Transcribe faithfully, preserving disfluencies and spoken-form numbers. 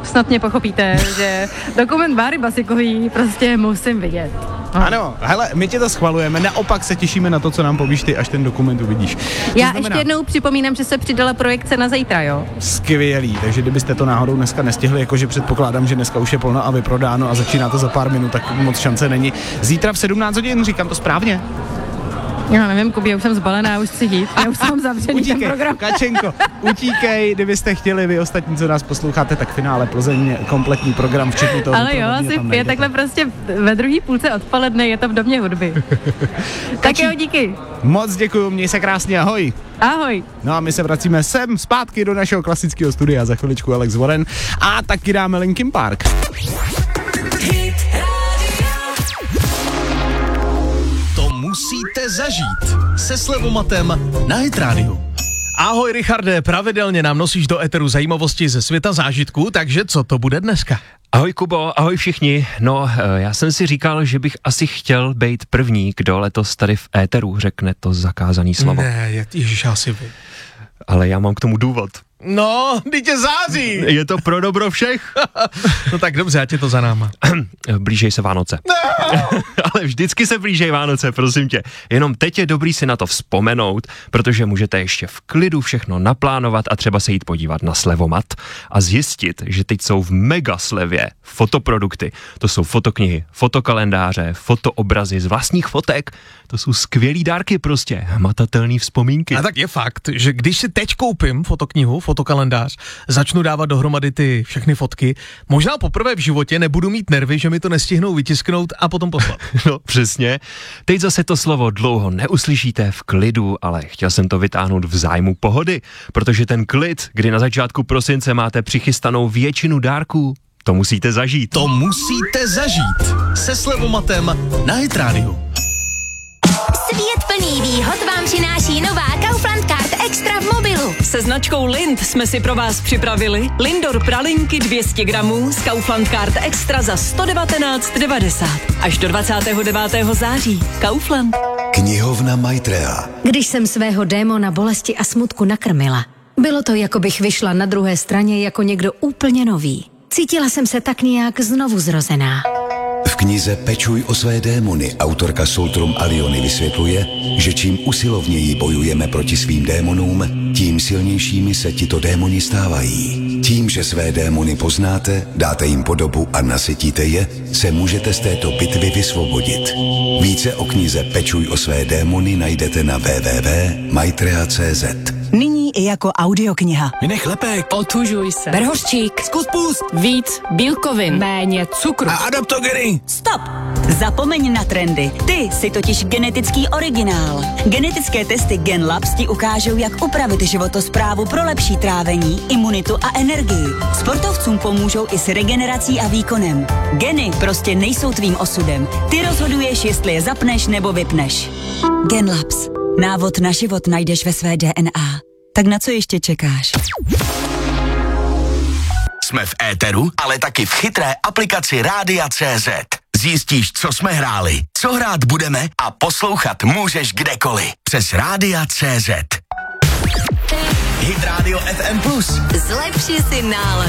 snad mě pochopíte, že dokument Báry Basikový prostě musím vidět. No. Ano, hele, my tě to schvalujeme, naopak se těšíme na to, co nám povíš ty, až ten dokument uvidíš. To Já znamená, ještě jednou připomínám, že se přidala projekce na zítra, jo? Skvělý, takže kdybyste to náhodou dneska nestihli, jakože předpokládám, že dneska už je plno a vyprodáno a začíná to za pár minut, tak moc šance není. Zítra v sedmnáct hodin, říkám to správně? Já nevím, Kubi, já už jsem zbalená, už chci jít, já už jsem zavřený ten program. Kačenko, utíkej, kdybyste chtěli, vy ostatní, co nás posloucháte, tak finále Plzeň, kompletní program, včetně toho. Ale jo, asi v pět, takhle prostě ve druhý půlce odpoledne je to v Domě hudby. Tak jo, díky. Moc děkuju, měj se krásně, ahoj. Ahoj. No a my se vracíme sem zpátky do našeho klasického studia, za chviličku Alex Warren a taky dáme Linkin Park. Musíte zažít se Slevomatem na Hit Radio. Ahoj Richarde, pravidelně nám nosíš do éteru zajímavosti ze světa zážitků, takže co to bude dneska? Ahoj Kubo, ahoj všichni. No, já jsem si říkal, že bych asi chtěl být první, kdo letos tady v éteru řekne to zakázaný slovo. Ne, ježiš, asi vy. Ale já mám k tomu důvod. No, teď je září. Je to pro dobro všech. No tak dobře, já tě to za náma. Blížej se Vánoce. No. Ale vždycky se blížej Vánoce, prosím tě. Jenom teď je dobrý si na to vzpomenout, protože můžete ještě v klidu všechno naplánovat a třeba se jít podívat na Slevomat a zjistit, že teď jsou v mega slevě fotoprodukty. To jsou fotoknihy, fotokalendáře, fotoobrazy z vlastních fotek. To jsou skvělý dárky prostě, hmatatelný vzpomínky. A tak je fakt, že když si teď koupím fotoknihu, fotokalendář, začnu dávat dohromady ty všechny fotky, možná poprvé v životě nebudu mít nervy, že mi to nestihnou vytisknout a potom poslat. No přesně. Teď zase to slovo dlouho neuslyšíte v klidu, ale chtěl jsem to vytáhnout v zájmu pohody, protože ten klid, kdy na začátku prosince máte přichystanou většinu dárků, to musíte zažít. To musíte zažít se Slevomatem na Hit Radio. Svět plný výhod vám přináší nová Kaufland Card Extra v mobilu. Se značkou Lind jsme si pro vás připravili Lindor pralinky dvě stě gramů z Kaufland Card Extra za sto devatenáct devadesát. Až do dvacátého devátého září. Kaufland. Knihovna Maitrea. Když jsem svého démona bolesti a smutku nakrmila, bylo to, jako bych vyšla na druhé straně jako někdo úplně nový. Cítila jsem se tak nějak znovu zrozená. V knize Pečuj o své démony autorka Soltrum Aliony vysvětluje, že čím usilovněji bojujeme proti svým démonům, tím silnějšími se tito démoni stávají. Tím, že své démony poznáte, dáte jim podobu a nasytíte je, se můžete z této bitvy vysvobodit. Více o knize Pečuj o své démony najdete na w w w tečka maitrea tečka c z. Nyní i jako audiokniha. Minech lepek. Otužuj se. Ber hořčík. Zkus pust. Víc bílkovin. Méně cukru. A adaptogery. Stop! Zapomeň na trendy. Ty jsi totiž genetický originál. Genetické testy GenLabs ti ukážou, jak upravit životosprávu pro lepší trávení, imunitu a energii. Sportovcům pomůžou i s regenerací a výkonem. Geny prostě nejsou tvým osudem. Ty rozhoduješ, jestli je zapneš nebo vypneš. GenLabs. Návod na život najdeš ve své D N A. Tak na co ještě čekáš? Jsme v éteru, ale taky v chytré aplikaci Rádia tečka cé zet. Zjistíš, co jsme hráli, co hrát budeme a poslouchat můžeš kdekoliv. Přes Rádia tečka cé zet. Hit Radio F M plus. Zlepši si náladu.